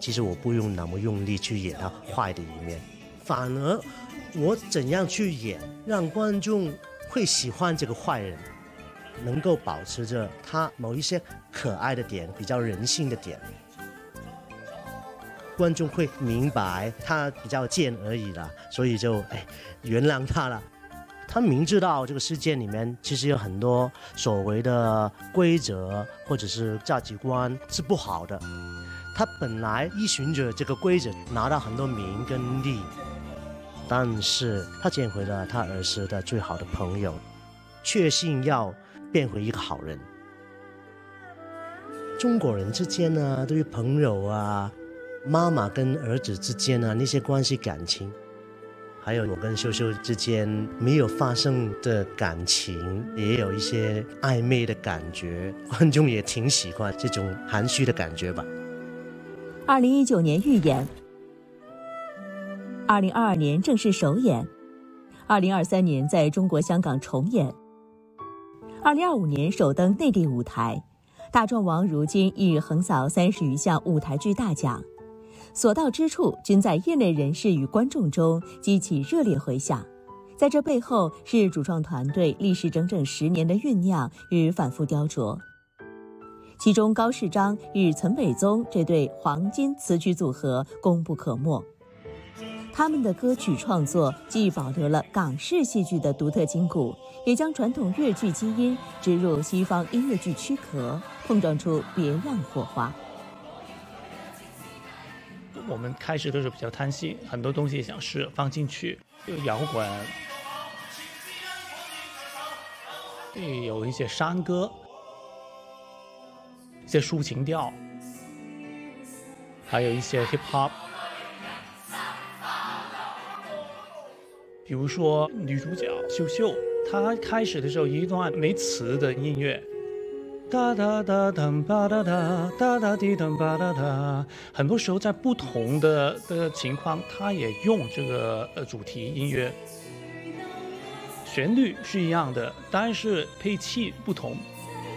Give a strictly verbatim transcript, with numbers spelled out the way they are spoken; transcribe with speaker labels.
Speaker 1: 其实我不用那么用力去演他坏的一面，反而我怎样去演，让观众会喜欢这个坏人，能够保持着他某一些可爱的点，比较人性的点，观众会明白他比较贱而已啦，所以就哎原谅他了。他明知道这个世界里面其实有很多所谓的规则或者是价值观是不好的，他本来依循着这个规则拿到很多名跟利，但是他捡回了他儿时的最好的朋友，确信要变回一个好人。中国人之间呢，对于朋友啊，妈妈跟儿子之间啊，那些关系感情，还有我跟秀秀之间没有发生的感情，也有一些暧昧的感觉，观众也挺喜欢这种含蓄的感觉吧。
Speaker 2: 二零一九年预演，二零二二年正式首演，二零二三年在中国香港重演，二零二五年首登内地舞台。大壮王如今已横扫三十余项舞台剧大奖，所到之处均在业内人士与观众中激起热烈回响。在这背后是主创团队历时整整十年的酝酿与反复雕琢，其中高世章与岑北宗这对黄金词曲组合功不可没。他们的歌曲创作既保留了港式戏剧的独特筋骨，也将传统粤剧基因植入西方音乐剧躯壳，碰撞出别样火花。
Speaker 3: 我们开始的时候比较贪心，很多东西想试放进去，有摇滚，有一些山歌，一些抒情调，还有一些 hip hop。比如说女主角秀秀，她开始的时候一段没词的音乐，哒哒哒噔吧哒哒哒哒滴噔吧哒哒，很多时候在不同的的情况，她也用这个呃主题音乐，旋律是一样的，但是配器不同，